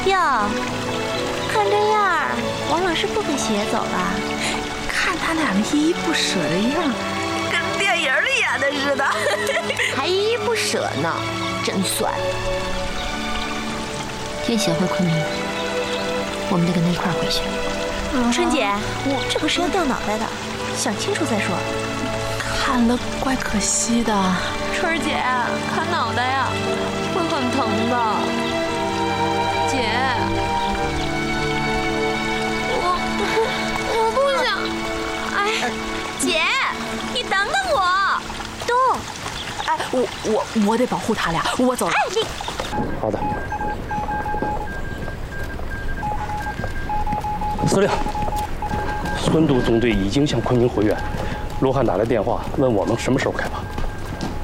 哟，看这样儿，王老师不跟喜爷走了？ 看他俩那依依不舍的样，跟电影里演的似的。 还依依不舍呢，真酸。天喜回昆明，我们得跟他一块儿回去。春姐，这可是要掉脑袋的，想清楚再说。 看了怪可惜的。 春儿姐，砍脑袋呀，会很疼的。姐，我不想。哎，姐，你等等我。 动。 哎，我得保护他俩，我走了。 哎，你。 好的。司令，孙渡总队已经向昆明回援。罗汉打来电话，问我们什么时候开拔。